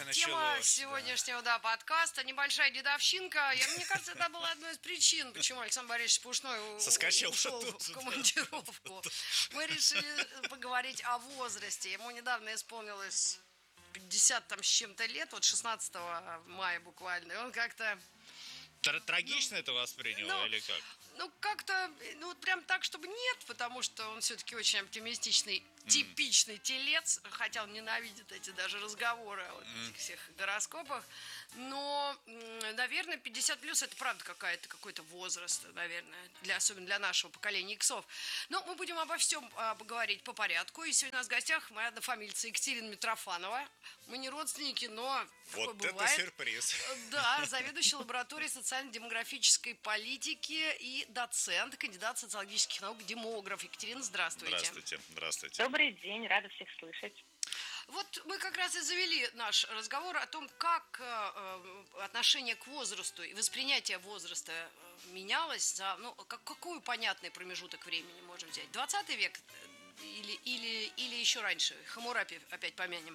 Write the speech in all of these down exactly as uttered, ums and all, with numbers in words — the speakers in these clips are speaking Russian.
тема началось, сегодняшнего да. Да, подкаста «Небольшая дедовщинка». Я, мне кажется, это была одной из причин, почему Александр Борисович Пушной Соскочил ушел тут, в командировку. Мы решили поговорить о возрасте. Ему недавно исполнилось пятьдесят там с чем-то лет, вот шестнадцатого мая буквально. И он как-то... Трагично ну, это воспринял ну, или как? Ну, как-то, ну, вот прям так, чтобы нет, потому что он все-таки очень оптимистичный, mm. типичный телец, хотя он ненавидит эти даже разговоры о вот mm. этих всех гороскопах. Но, наверное, пятьдесят плюс это правда какая-то, какой-то возраст, наверное, для, особенно для нашего поколения иксов. Но мы будем обо всем а, поговорить по порядку. И сегодня у нас в гостях моя однофамильца Екатерина Митрофанова. Мы не родственники, но вот такое бывает. Вот это сюрприз. Да, заведующая лабораторией социально-демографической политики и доцент, кандидат социологических наук, демограф. Екатерина, здравствуйте. Здравствуйте, здравствуйте. Добрый день, рада всех слышать. Вот мы как раз и завели наш разговор о том, как э, отношение к возрасту и воспринятие возраста э, менялось. За, ну, как, какой понятный промежуток времени можем взять? двадцатый век или, или, или еще раньше? Хаммурапи опять помянем.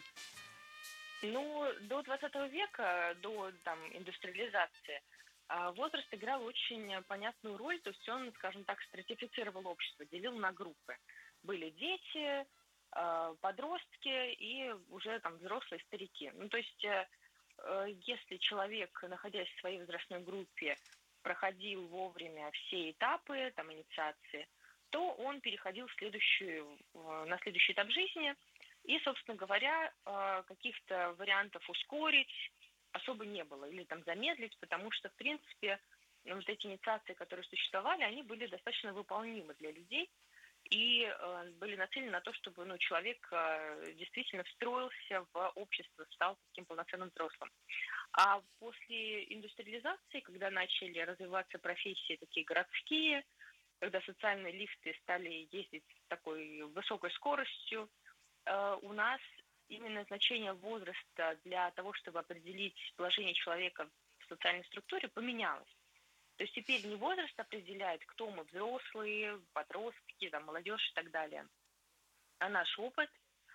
Ну, до двадцатого века, до там, индустриализации, возраст играл очень понятную роль, то есть он, скажем так, стратифицировал общество, делил на группы. Были дети, подростки и уже там взрослые старики. Ну, то есть, если человек, находясь в своей возрастной группе, проходил вовремя все этапы там, инициации, то он переходил в следующую, на следующий этап жизни. И, собственно говоря, каких-то вариантов ускорить особо не было или там замедлить, потому что, в принципе, вот эти инициации, которые существовали, они были достаточно выполнимы для людей и э, были нацелены на то, чтобы ну, человек э, действительно встроился в общество, стал таким полноценным взрослым. А после индустриализации, когда начали развиваться профессии такие городские, когда социальные лифты стали ездить с такой высокой скоростью, э, у нас именно значение возраста для того, чтобы определить положение человека в социальной структуре, поменялось. То есть теперь не возраст определяет, кто мы, взрослые, подростки, там, молодежь и так далее, а наш опыт,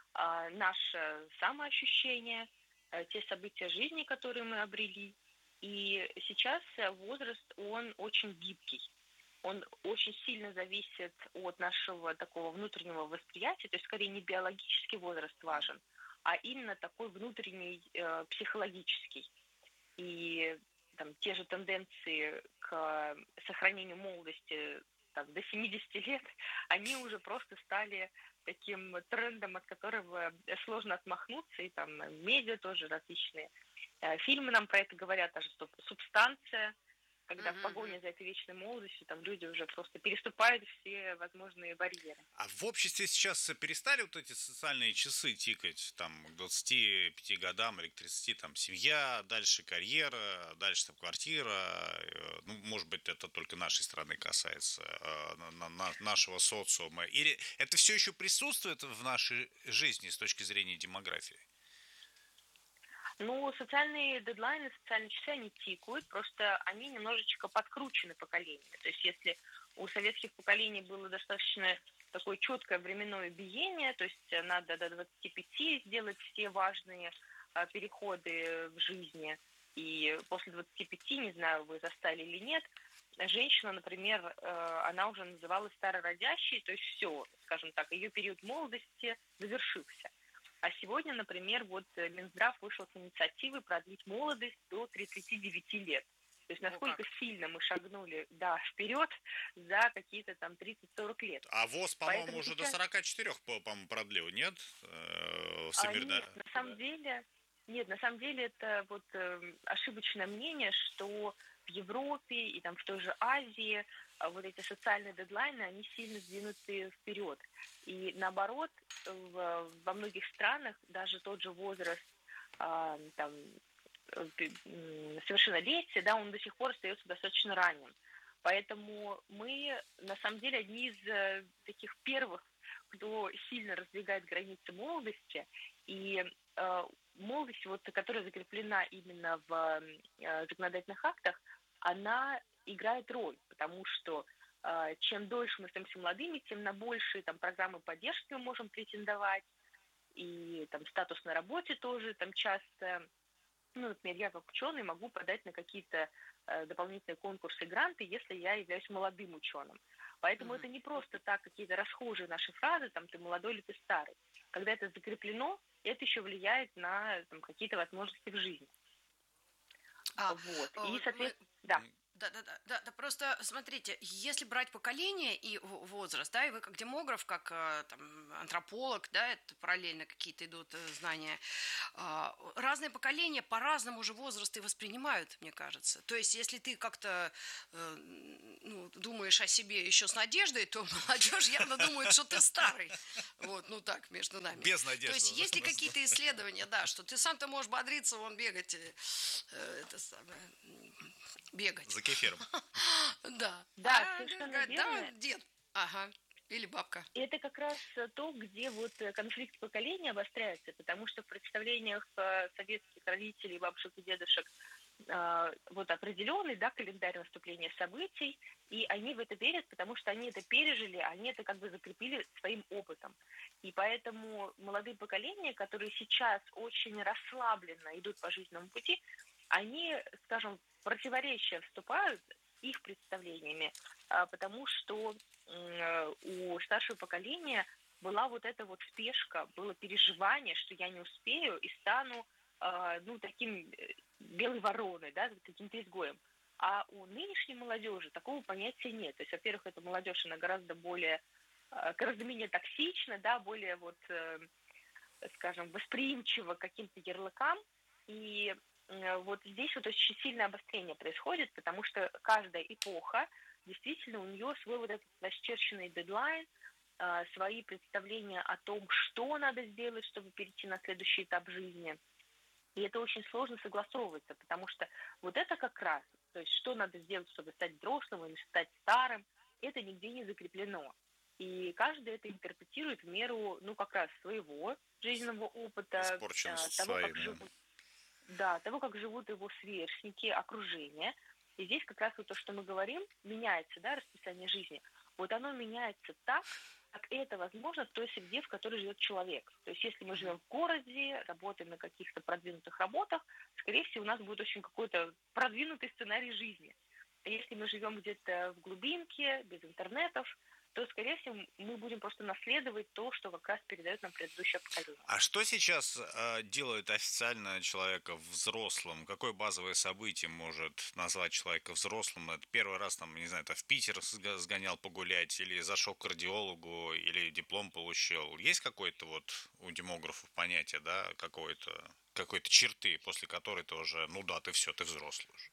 наше самоощущение, те события жизни, которые мы обрели. И сейчас возраст, он очень гибкий. Он очень сильно зависит от нашего такого внутреннего восприятия, то есть скорее не биологический возраст важен, а именно такой внутренний э, психологический. И там, те же тенденции к сохранению молодости там, до семидесяти лет, они уже просто стали таким трендом, от которого сложно отмахнуться. И там медиа тоже различные э, фильмы нам про это говорят, даже «Субстанция», когда mm-hmm. в погоне за этой вечной молодостью там люди уже просто переступают все возможные барьеры. А в обществе сейчас перестали вот эти социальные часы тикать, там, к двадцати пяти годам или к тридцати, там, семья, дальше карьера, дальше там квартира, ну, может быть, это только нашей страны касается, на, на, нашего социума, или это все еще присутствует в нашей жизни с точки зрения демографии? Ну, социальные дедлайны, социальные часы, они тикают, просто они немножечко подкручены поколением. То есть если у советских поколений было достаточно такое четкое временное биение, то есть надо до двадцати пяти сделать все важные а, переходы в жизни, и после двадцати пяти, не знаю, вы застали или нет, женщина, например, она уже называлась старородящей, то есть все, скажем так, ее период молодости завершился. А сегодня, например, вот Минздрав вышел с инициативой продлить молодость до тридцати девяти лет. То есть насколько ну, сильно мы шагнули да, вперед за какие-то там тридцать-сорок лет. А ВОЗ, по-моему, Поэтому уже сейчас... до сорока четырёх, по-моему, продлил, нет? Э, а, нет, на самом деле, нет, на самом деле это вот э, ошибочное мнение, что в Европе и там в той же Азии вот эти социальные дедлайны, они сильно сдвинуты вперед. И наоборот, в, во многих странах даже тот же возраст а, там, совершеннолетия, да, он до сих пор остается достаточно ранним. Поэтому мы, на самом деле, одни из таких первых, кто сильно раздвигает границы молодости. И э, молодость, вот, которая закреплена именно в э, законодательных актах, она играет роль, потому что э, чем дольше мы остаемся молодыми, тем на большие там, программы поддержки мы можем претендовать, и там, статус на работе тоже там, часто Ну, например, я как ученый могу подать на какие-то э, дополнительные конкурсы, гранты, если я являюсь молодым ученым. Поэтому Мгм. это не просто так какие-то расхожие наши фразы, там, ты молодой или ты старый. Когда это закреплено, это еще влияет на там, какие-то возможности в жизни. А, Вот. э, И, вот мы соответственно, да. Да, да, да, да, да, просто смотрите, если брать поколение и в- возраст, да, и вы как демограф, как э, там, антрополог, да, это параллельно какие-то идут э, знания, а, разные поколения по-разному же возраст и воспринимают, мне кажется. То есть, если ты как-то э, ну, думаешь о себе еще с надеждой, то молодежь явно думает, что ты старый. Вот, ну так, между нами. Без То надежды. есть, есть ли какие-то исследования, да, что ты сам-то можешь бодриться, вон бегать, э, э, это самое, м, бегать. За кефиром. Да. Да, А совершенно говорят, да, верно. дед. Ага. Или бабка. И это как раз э, то, где вот э, конфликт поколений обостряется, потому что в представлениях э, советских родителей, бабушек и дедушек э, вот определенный, да, календарь наступления событий, и они в это верят, потому что они это пережили, они это как бы закрепили своим опытом. И поэтому молодые поколения, которые сейчас очень расслабленно идут по жизненному пути, они, скажем, в противоречие вступают с их представлениями, а, потому что м, у старшего поколения была вот эта вот спешка, было переживание, что я не успею и стану а, ну, таким э, белой вороной, да, каким-то изгоем. А у нынешней молодежи такого понятия нет. То есть, во-первых, эта молодежь, она гораздо более, а, гораздо менее токсична, да, более вот, э, скажем, восприимчива к каким-то ярлыкам. И э, вот здесь вот очень сильное обострение происходит, потому что каждая эпоха, действительно, у нее свой вот этот расчерченный дедлайн, э, свои представления о том, что надо сделать, чтобы перейти на следующий этап жизни. И это очень сложно согласовывается, потому что вот это как раз, то есть что надо сделать, чтобы стать взрослым или стать старым, это нигде не закреплено. И каждый это интерпретирует в меру, ну, как раз своего жизненного опыта, э, Испорченности того, своей, как да. живут, да, того, как живут его сверстники, окружение. И здесь как раз вот то, что мы говорим, меняется, да, расписание жизни. Вот оно меняется так, как это возможно в той среде, в которой живет человек. То есть если мы живем в городе, работаем на каких-то продвинутых работах, скорее всего, у нас будет очень какой-то продвинутый сценарий жизни. А если мы живем где-то в глубинке, без интернетов, то, скорее всего, мы будем просто наследовать то, что как раз передает нам предыдущее поколение. А что сейчас э, делает официально человека взрослым? Какое базовое событие может назвать человека взрослым? Это первый раз, там, не знаю, это в Питер сга- сгонял погулять, или зашел к кардиологу, или диплом получил. Есть какое-то вот у демографов понятие, да, какое-то, какой-то черты, после которой ты уже, ну да, ты все, ты взрослый уже.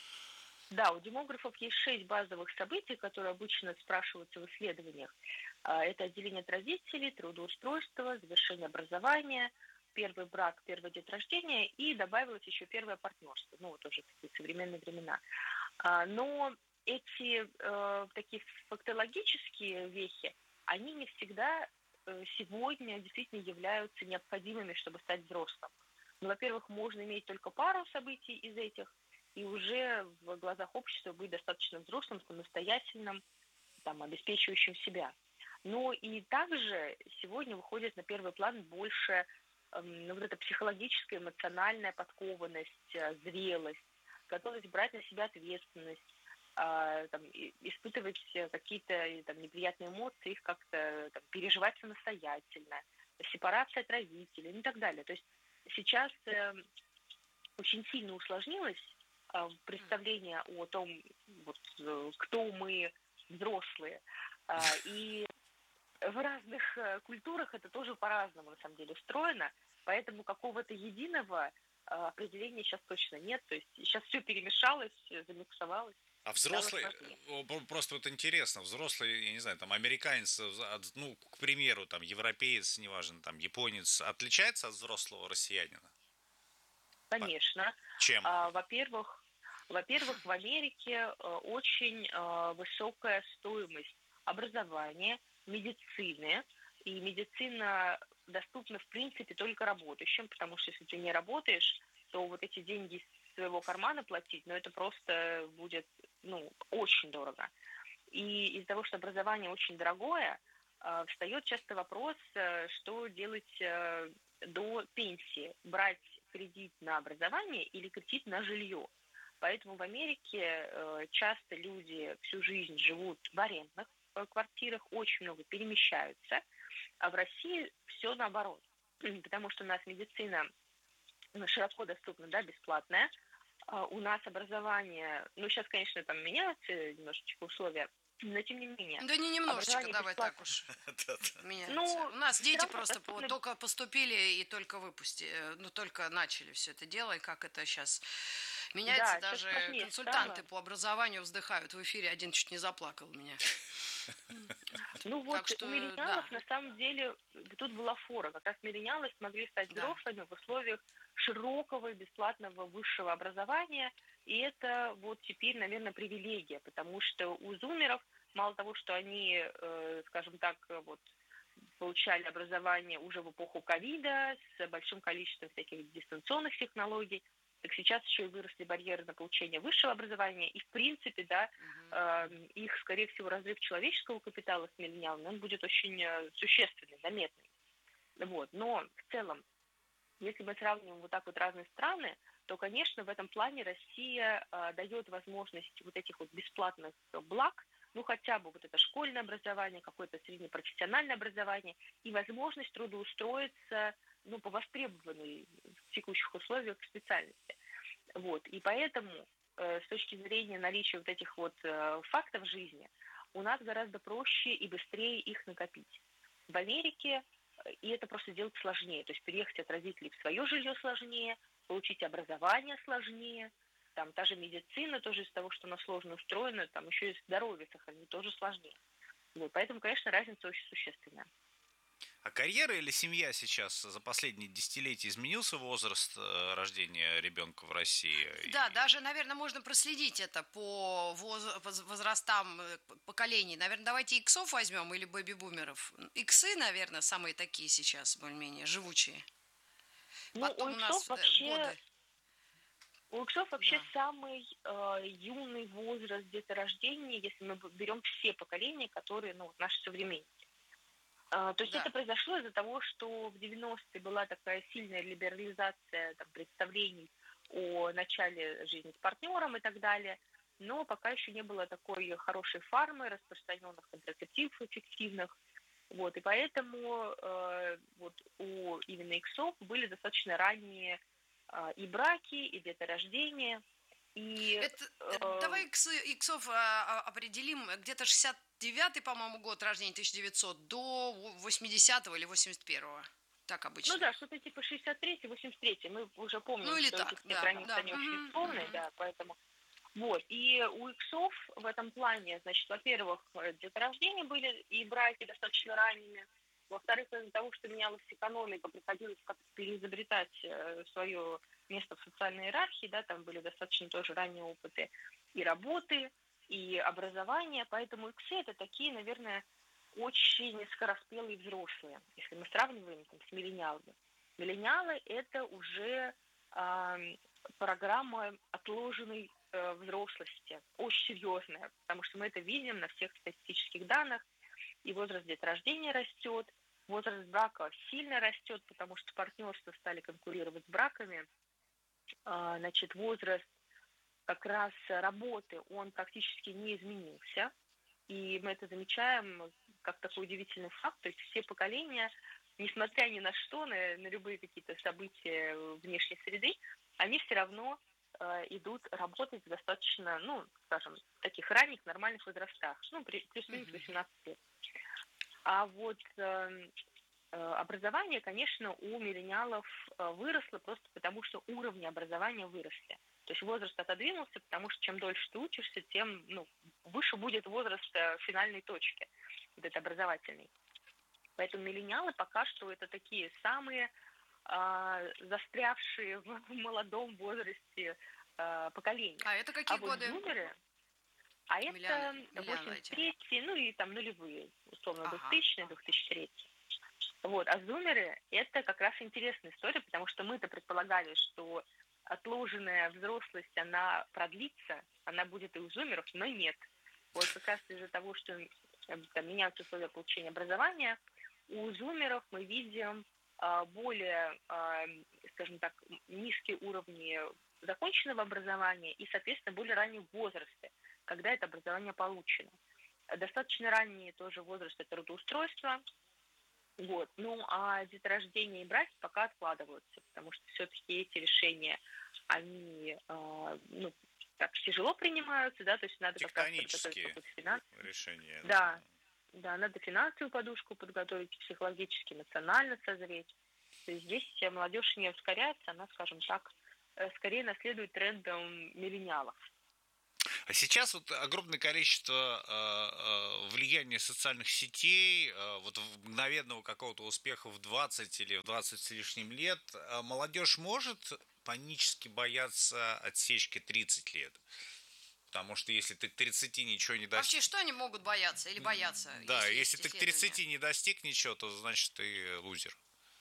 Да, у демографов есть шесть базовых событий, которые обычно спрашиваются в исследованиях. А, Это отделение от родителей, трудоустройство, завершение образования, первый брак, первое деторождение и добавилось еще первое партнерство. Ну, вот уже такие современные времена. А, Но эти э, такие фактологические вехи, они не всегда э, сегодня действительно являются необходимыми, чтобы стать взрослым. Ну, во-первых, можно иметь только пару событий из этих, и уже в глазах общества быть достаточно взрослым, самостоятельным, там, обеспечивающим себя. Но и также сегодня выходит на первый план больше эм, ну, вот эта психологическая, эмоциональная подкованность, э, зрелость, готовность брать на себя ответственность, а, там, и- испытывать э, какие-то э, там, неприятные эмоции, их как-то там, переживать самостоятельно, сепарация от родителей ну, и так далее. То есть сейчас э, очень сильно усложнилось а, представление о том, вот, э, кто мы взрослые. А, И в разных э, культурах это тоже по-разному, на самом деле, устроено. Поэтому какого-то единого а, определения сейчас точно нет. То есть сейчас все перемешалось, э, замиксовалось, А стало взрослый, сложнее. э, про- просто вот интересно, взрослый, я не знаю, там, американец, э, от- ну, к примеру, там, европеец, неважно, там, японец, отличается от взрослого россиянина? По- Конечно. Чем? А, Во-первых, во-первых, в Америке э, очень э, высокая стоимость образования, медицины. И медицина доступна, в принципе, только работающим, потому что если ты не работаешь, то вот эти деньги из своего кармана платить, ну, это просто будет, ну, очень дорого. И из-за того, что образование очень дорогое, э, встает часто вопрос, э, что делать э, до пенсии. Брать кредит на образование или кредит на жилье. Поэтому в Америке э, часто люди всю жизнь живут в арендных э, квартирах, очень много перемещаются, а в России все наоборот. Потому что у нас медицина широко доступна, да, бесплатная. А у нас образование, ну, сейчас, конечно, там меняются немножечко условия, но тем не менее. Да не немножечко, давай бесплатное. так уж меняется. Ну, У нас дети просто доступно... только поступили и только выпустили, ну, только начали все это дело, и как это сейчас меняется, да, даже консультанты стало. по образованию вздыхают. В эфире один чуть не заплакал у меня. Ну вот, что, у миллениалов да. на самом деле тут была фора. Как раз миллениалы смогли стать да. взрослыми в условиях широкого и бесплатного высшего образования. И это вот теперь, наверное, привилегия, потому что у зумеров мало того, что они, э, скажем так, вот получали образование уже в эпоху ковида с большим количеством всяких дистанционных технологий, так сейчас еще и выросли барьеры на получение высшего образования, и в принципе, да, uh-huh. э, их, скорее всего, разрыв человеческого капитала с миллениалами, он будет очень э, существенный, заметный. Вот. Но в целом, если мы сравниваем вот так вот разные страны, то, конечно, в этом плане Россия э, дает возможность вот этих вот бесплатных благ, ну, хотя бы вот это школьное образование, какое-то среднепрофессиональное образование и возможность трудоустроиться, ну, по востребованной в текущих условиях специальности. Вот. И поэтому э, с точки зрения наличия вот этих вот э, фактов жизни у нас гораздо проще и быстрее их накопить. В Америке и это просто делать сложнее. То есть переехать от родителей в свое жилье сложнее, получить образование сложнее. Там та же медицина тоже из-за того, что она сложно устроена, там еще и здоровье сохранить тоже сложнее. Вот. Поэтому, конечно, разница очень существенная. А карьера или семья сейчас за последние десятилетия изменился возраст рождения ребенка в России? Да, и... даже, наверное, можно проследить это по возрастам поколений. Наверное, давайте иксов возьмем или бэби-бумеров. Иксы, наверное, самые такие сейчас, более-менее, живучие. Ну, Потом у иксов у нас вообще... годы. У иксов вообще да. самый э, юный возраст деторождения, если мы берем все поколения, которые, ну, наши современники. То есть да. это произошло из-за того, что в девяностые была такая сильная либерализация там, представлений о начале жизни с партнером и так далее, но пока еще не было такой хорошей фармы, распространенных контрацептивов эффективных. Вот, и поэтому э, вот у именно иксов были достаточно ранние э, и браки, и деторождение. И, это, э, давай икс, иксов а, определим, где-то шестьдесят девятый, по-моему, год рождения, тысяча девятьсот, до восьмидесятого или восемьдесят первого. Так обычно. Ну да, что-то типа шестьдесят третий, восемьдесят третий. Мы уже помним, ну, или что так, эти все да, границы, да. они Mm-hmm, очень условные, mm-hmm. да, поэтому... Вот, и у иксов в этом плане, значит, во-первых, деторождения были и браки достаточно ранними. Во-вторых, из-за того, что менялась экономика, приходилось как-то переизобретать свое место в социальной иерархии, да, там были достаточно тоже ранние опыты и работы, и образования, поэтому иксы это такие, наверное, очень скороспелые взрослые, если мы сравниваем там, с миллениалами. Миллениалы это уже э, программа отложенной э, взрослости, очень серьезная, потому что мы это видим на всех статистических данных, и возраст деторождения растет, возраст брака сильно растет, потому что партнерства стали конкурировать с браками, э, значит, возраст как раз работы, он практически не изменился, и мы это замечаем как такой удивительный факт, то есть все поколения, несмотря ни на что, на, на любые какие-то события внешней среды, они все равно э, идут работать в достаточно, ну, скажем, таких ранних нормальных возрастах, ну, плюс-минус восемнадцать лет. А вот э, образование, конечно, у миллениалов выросло просто потому, что уровни образования выросли. То есть возраст отодвинулся, потому что чем дольше ты учишься, тем ну, выше будет возраст финальной точки, вот это образовательный. Поэтому миллениалы пока что это такие самые э, застрявшие в молодом возрасте э, поколения. А это какие а годы? Вот зумеры, а Миллианы, это восемьдесят третий, ну и там нулевые, условно, ага. двухтысячный, две тысячи третий. Вот. А зумеры это как раз интересная история, потому что мы-то предполагали, что отложенная взрослость, она продлится, она будет и у зумеров, но нет. Вот как раз из-за того, что там, меняются условия получения образования, у зумеров мы видим а, более, а, скажем так, низкие уровни законченного образования и, соответственно, более ранние возрасты, когда это образование получено. Достаточно ранние тоже возрасты трудоустройства. Вот. Ну, а деторождение и браки пока откладываются, потому что все-таки эти решения, они, э, ну, так тяжело принимаются, да, то есть надо как раз подготовить какую-то финансовую решения. Да, да, надо финансовую подушку подготовить, психологически, эмоционально созреть. То есть здесь молодежь не ускоряется, она, скажем так, скорее наследует трендам миллениалов. А сейчас вот огромное количество э, э, влияния социальных сетей, э, вот мгновенного какого-то успеха в двадцать или в двадцать с лишним лет, э, молодежь может панически бояться отсечки тридцать лет? Потому что если ты к тридцати ничего не достиг... Вообще, что они могут бояться или бояться? Да, если, если ты к тридцати не достиг ничего, то значит ты лузер.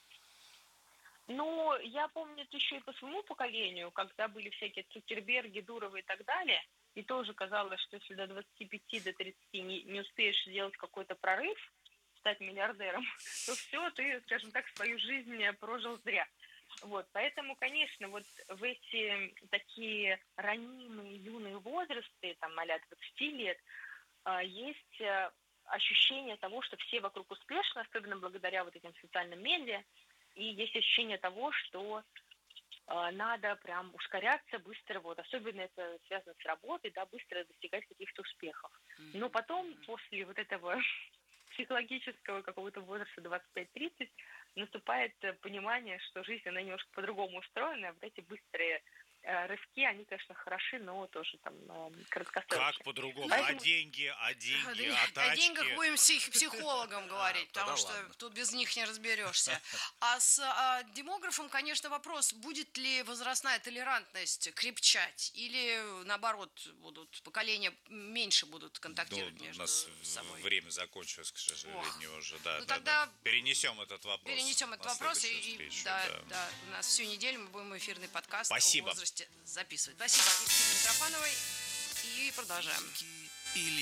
Ну, я помню это еще и по своему поколению, когда были всякие Цукерберги, Дуровы и так далее, и тоже казалось, что если до двадцати пяти, до тридцати не, не успеешь сделать какой-то прорыв, стать миллиардером, то все, ты, скажем так, свою жизнь прожил зря. Вот, поэтому, конечно, вот в эти такие ранимые юные возрасты, там, а-ля двадцати лет, есть ощущение того, что все вокруг успешны, особенно благодаря вот этим социальным медиа, и есть ощущение того, что э, надо прям ускоряться быстро, вот, особенно это связано с работой, да, быстро достигать каких-то успехов. Но потом, после вот этого психологического какого-то возраста двадцать пять тридцать, наступает понимание, что жизнь, она немножко по-другому устроена, а вот эти быстрые э, рывки, они, конечно, хороши, но тоже там э, краткосрочные. Как по-другому? Поэтому... А деньги, а деньги, а тачки? О деньгах будем с их психологом говорить, потому что тут без них не разберешься. А с а, демографом, конечно, вопрос, будет ли возрастная толерантность крепчать, или, наоборот, будут поколения меньше будут контактировать ну, между у нас собой. Время закончилось, к сожалению, Ох. уже. Да, ну, да, тогда да. Перенесем этот вопрос. Перенесем этот вопрос, и, встречу, да, да. да, у нас всю неделю мы будем эфирный подкаст Спасибо. о возрасте записывать. Спасибо Екатерине Митрофановой, и продолжаем.